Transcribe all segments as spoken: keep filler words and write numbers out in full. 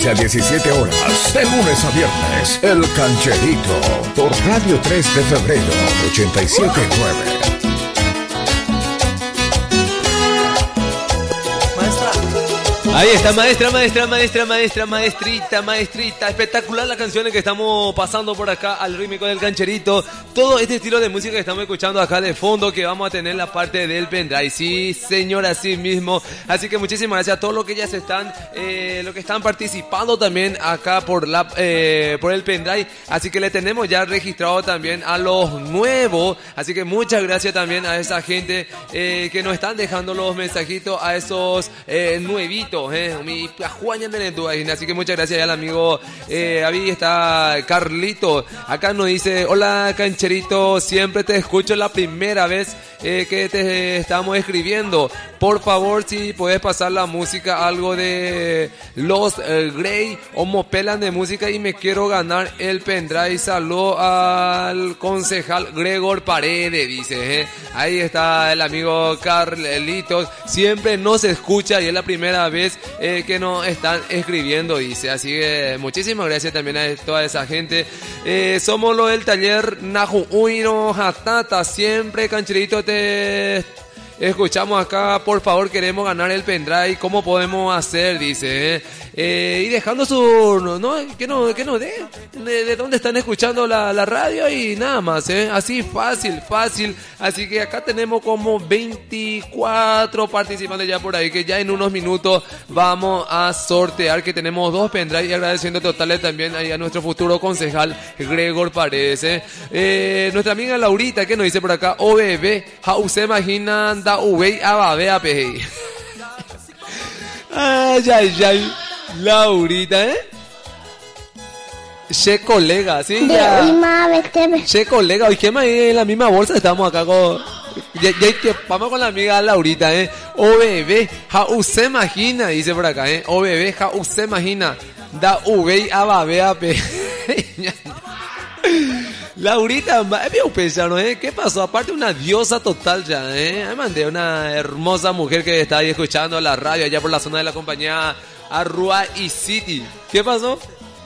quince a diecisiete horas, de lunes a viernes, El Cancherito, por Radio tres de Febrero, ochenta y siete punto nueve. Ahí está, maestra, maestra, maestra, maestra, maestrita, maestrita. Espectacular las canciones que estamos pasando por acá al ritmo del Cancherito. Todo este estilo de música que estamos escuchando acá de fondo, que vamos a tener la parte del pendrive. Sí, señor, así mismo. Así que muchísimas gracias a todos los que ya se están, eh, los que están participando también acá por la, eh, por el pendrive. Así que le tenemos ya registrado también a los nuevos. Así que muchas gracias también a esa gente eh, que nos están dejando los mensajitos, a esos eh, nuevitos. Eh, mi Juan de así que muchas gracias al amigo eh, ahí está Carlito, acá nos dice: hola Cancherito, siempre te escucho la primera vez eh, que te estamos escribiendo, por favor si puedes pasar la música, algo de los eh, Grey o Mopelan de música, y me quiero ganar el pendrive. Saludo al concejal Gregor Paredes, dice eh. Ahí está el amigo Carlitos, siempre nos escucha y es la primera vez Eh, que nos están escribiendo, dice. Así que muchísimas gracias también a toda esa gente. Eh, somos los del taller Naju Uino Hatata. Siempre, Cancherito, te escuchamos acá. Por favor, queremos ganar el pendrive. ¿Cómo podemos hacer? Dice. Eh, eh, y dejando su... No, no, que no, que no dé. De, de dónde están escuchando la, la radio y nada más, ¿eh? Así fácil, fácil. Así que acá tenemos como veinticuatro participantes ya por ahí, que ya en unos minutos vamos a sortear, que tenemos dos pendrives, y agradeciendo totales también ahí a nuestro futuro concejal Gregor Paredes, ¿eh? Eh, nuestra amiga Laurita, que nos dice por acá: O B B, ja se imaginan da ubey a babe a peji. Ay, ay, ay. Laurita, ¿eh? Che colega, sí, ya. Che colega, hoy que más en la misma bolsa estamos acá con... Ya, ya que vamos con la amiga Laurita, ¿eh? O bebé, ja se imagina, dice por acá, ¿eh? O bebé, ja se imagina, da ubey a babe a pe... Laurita, ¿eh? ¿Qué pasó? Aparte una diosa total ya, ¿eh? Me mandé una hermosa mujer que está ahí escuchando la radio allá por la zona de la compañía Arrua y City. ¿Qué pasó?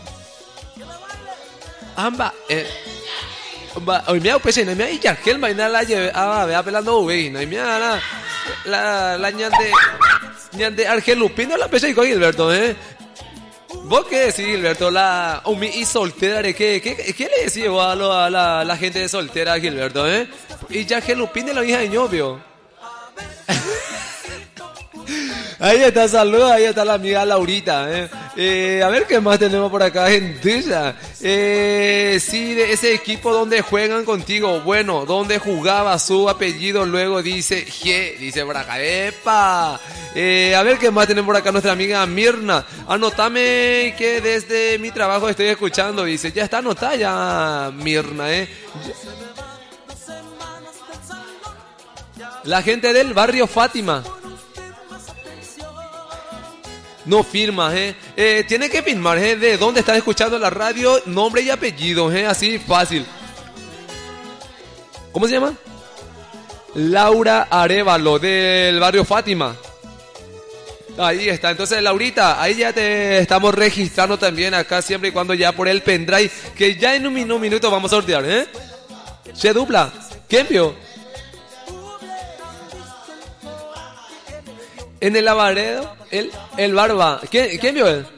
Amba, eh... Hoy me ha pese, no me ha dicho que el mañana la lleve a ver pelando uve, no me ha la la la ñande ñande Argelupino la pese con Gilberto, ¿eh? ¿Vos qué decís, Gilberto? La umi y soltera, ¿qué qué qué le decís a, lo, a la la gente de soltera, Gilberto, eh? Y ya Argelupino la hija de ñovio. Ahí está, saludos, ahí está la amiga Laurita, ¿eh? Eh, a ver qué más tenemos por acá, gentilla. Eh, sí, de ese equipo donde juegan contigo, bueno, donde jugaba su apellido, luego dice G, dice por acá, epa. Eh, a ver qué más tenemos por acá, nuestra amiga Mirna. Anotame que desde mi trabajo estoy escuchando, dice, ya está anotada ya, Mirna, ¿eh? La gente del barrio Fátima. No firma, ¿eh? eh Tiene que firmar, ¿eh? De dónde estás escuchando la radio, nombre y apellido, ¿eh? Así fácil. ¿Cómo se llama? Laura Arevalo, del barrio Fátima. Ahí está. Entonces, Laurita, ahí ya te estamos registrando también acá, siempre y cuando ya por el pendrive, que ya en un minuto vamos a sortear, ¿eh? Se dupla. ¿Quién vio? En el lavadero, el, el barba. ¿Quién, ¿Quién vio él?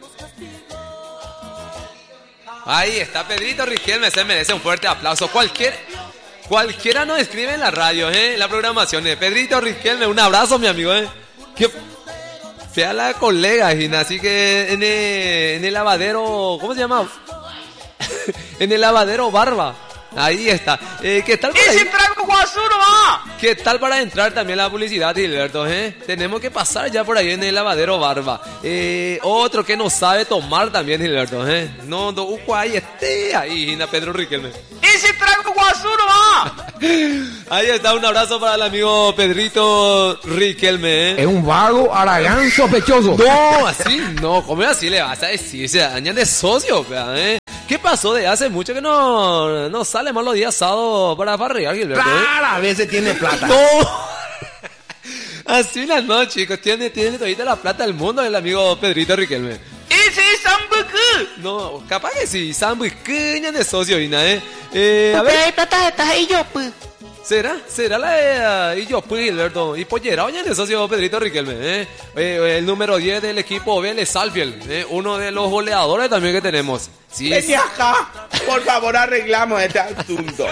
Ahí está Pedrito Riquelme, se merece un fuerte aplauso. Cualquier, cualquiera nos escribe en la radio, ¿eh? En la programación. ¿eh? Pedrito Riquelme, un abrazo, mi amigo, ¿eh? Qué fea la colega, Gina. Así que en el, en el lavadero, ¿cómo se llama? En el lavadero barba. Ahí está. Eh, ¿Qué tal para ¡Ese trago guasuro va! ¿Qué tal para entrar también la publicidad, Gilberto? ¿eh? Tenemos que pasar ya por ahí en el lavadero barba. Eh, otro que no sabe tomar también, Gilberto. ¿eh? No, no, ahí esté ahí, Gina Pedro Riquelme. ¡Ese trago guasuro va! Ahí está, un abrazo para el amigo Pedrito Riquelme. ¿eh? Es un vago aragán sospechoso. No, así no, ¿cómo así le vas a decir? Se dañan de socio, ¿eh? ¿Qué pasó de hace mucho que no, no sale más los días sábados para farrear, Gilberto? ¿eh? Claro, a veces tiene plata. No. Así no, no, chicos. Tiene, tiene todita la plata del mundo el amigo Pedrito Riquelme. ¡Ese es No, capaz que sí, Sambo y Queña de socio, Ina, eh. eh a ver. Hay plata esta y yo, pues. ¿Será? ¿Será la de... Y yo, pues, Gilberto. Y Pollera, oye, de socio Pedrito Riquelme, ¿eh? eh el número diez del equipo Vélez Salfield, ¿eh? Uno de los goleadores también que tenemos. Sí. Vení acá, por favor, arreglamos este asunto.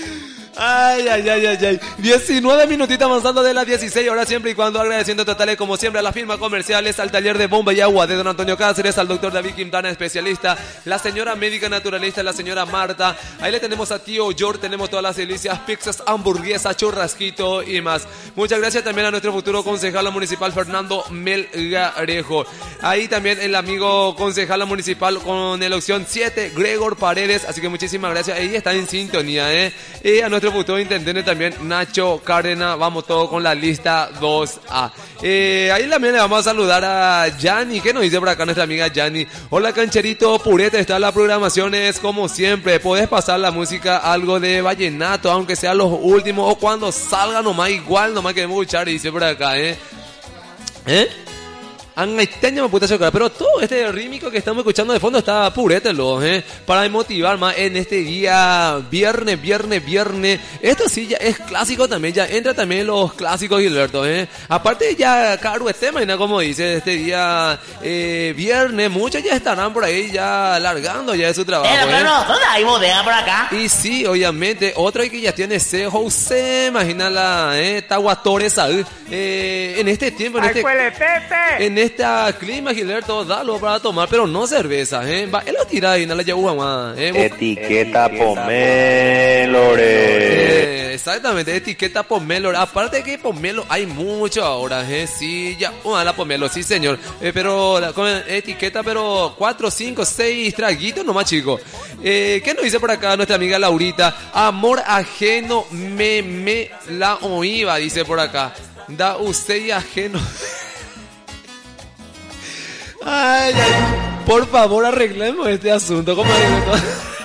Ay, ay, ay, ay, ay. diecinueve minutitos avanzando de las dieciséis horas, siempre y cuando agradeciendo totales como siempre a las firmas comerciales, al taller de bomba y agua de don Antonio Cáceres, al doctor David Quintana, especialista, la señora médica naturalista, la señora Marta. Ahí le tenemos a tío George, tenemos todas las delicias, pizzas, hamburguesas, churrasquito y más. Muchas gracias también a nuestro futuro concejal municipal Fernando Melgarejo. Ahí también el amigo concejal municipal con el opción siete, Gregor Paredes. Así que muchísimas gracias. Ahí está en sintonía, eh. Y a nuestro futuro intendente también, Nacho Cárdenas. Vamos todo con la lista dos A. Eh, ahí también le vamos a saludar a Yanni. ¿Qué nos dice por acá nuestra amiga Yanni? Hola, Cancherito Purete. Está la programación, es como siempre. Podés pasar la música, algo de vallenato, aunque sea los últimos o cuando salga nomás. Igual nomás queremos escuchar, dice por acá, ¿eh? ¿Eh? Angaiteña me puta chocar, pero todo este rítmico que estamos escuchando de fondo está purételo, ¿eh? Para motivar más en este día viernes, viernes, viernes. Esto sí ya es clásico también, ya entra también los clásicos, Gilberto, ¿eh? Aparte ya caro este tema, ¿no? Como dice, este día eh, viernes, muchos ya estarán por ahí ya largando ya de su trabajo, Pero, ¿eh? pero nosotros hay bodega por acá. Y sí, obviamente, otro que ya tiene C. José, imagina la, eh, Taguatore Saúl, eh, en este tiempo, en este... En esta clima, Gilberto, dalo para tomar, pero no cerveza, ¿eh? Va, él lo tira y no le lleva más, ¿eh? Etiqueta Pomelore. Eh, exactamente, etiqueta Pomelo. Aparte de que Pomelo hay mucho ahora, ¿eh? Sí, ya, una la Pomelo, sí, señor. Eh, pero la, con etiqueta, pero cuatro, cinco, seis traguitos nomás, chicos. Eh, ¿Qué nos dice por acá nuestra amiga Laurita? Amor ajeno, me, me la oíba, dice por acá. Da usted y ajeno. Ay, ay, por favor arreglemos este asunto. ¿Cómo digo?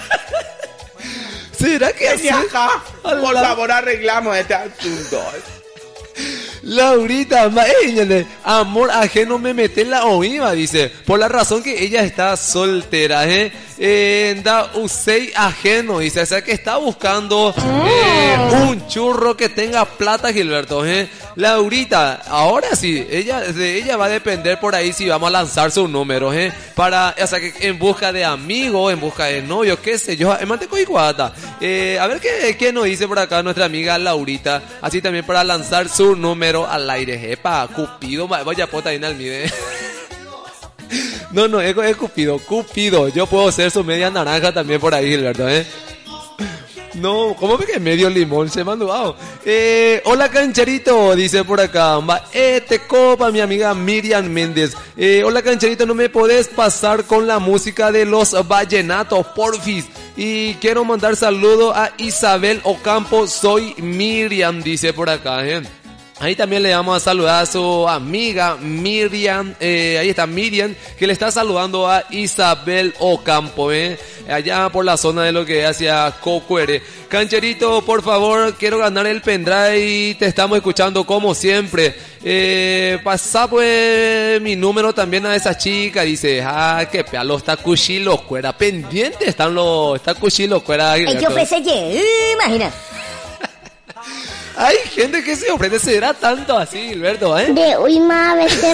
¿Será que así? Acá, por favor arreglamos este asunto. Laurita, ma, ella, amor ajeno me mete en la oíba, dice, por la razón que ella está soltera, ¿eh? Eh, da usted ajeno, dice, o sea que está buscando eh, un churro que tenga plata, Gilberto, ¿eh? Laurita, ahora sí, ella, de ella va a depender por ahí si vamos a lanzar sus números, ¿eh? Para, o sea que en busca de amigos, en busca de novios, qué sé yo, en Manteco y Cuata. Eh, a ver qué, qué nos dice por acá nuestra amiga Laurita, así también para lanzar su número al aire. Epa, Cupido, vaya pota ahí en el mide. No, no, es, es Cupido, Cupido. Yo puedo ser su media naranja también por ahí, ¿verdad? ¿Eh? No, ¿cómo ve que medio limón se mandó? Eh, hola, Cancherito, dice por acá. Eh, te copa mi amiga Miriam Méndez. Eh, hola, Cancherito, no me podés pasar con la música de los vallenatos, porfis. Y quiero mandar saludo a Isabel Ocampo, soy Miriam, dice por acá, ¿eh? Ahí también le vamos a saludar a su amiga Miriam, eh, ahí está Miriam, que le está saludando a Isabel Ocampo, eh, allá por la zona de lo que hacia Cocuere. Cancherito, por favor, quiero ganar el pendrive y te estamos escuchando como siempre. Eh, pasa pues mi número también a esa chica, dice, ah, que pealo, está cuchillo, cuera, pendiente están los, está cuchillo, cuera. Hay que ofrecerle, imagina. Hay gente que se ofrece, será tanto así, Gilberto, ¿eh? De uy, ma, vete.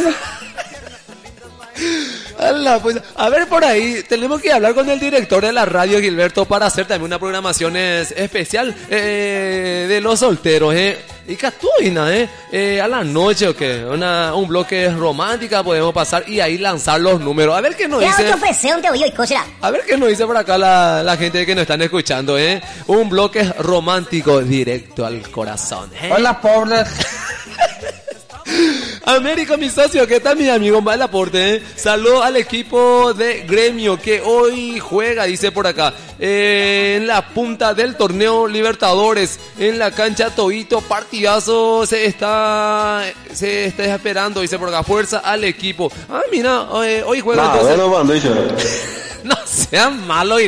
Ala, pues, a ver por ahí, tenemos que hablar con el director de la radio, Gilberto, para hacer también una programación especial eh, de los solteros, ¿eh? Y Catuina, ¿eh? ¿eh? A la noche, ¿o qué? Una, un bloque romántica podemos pasar y ahí lanzar los números. A ver qué nos dice. A ver qué nos dice por acá la, la gente que nos están escuchando, ¿eh? Un bloque romántico directo al corazón, ¿eh? Hola, pobres. América, mi socio, ¿qué tal mi amigo? Mal aporte, ¿eh? Saludos al equipo de Gremio que hoy juega, dice por acá, eh, en la punta del torneo Libertadores, en la cancha Toito, partidazo se está se está esperando, dice por acá, fuerza al equipo. Ah, mira, eh, hoy juega nah, entonces. bueno, cuando dice. No sean malos.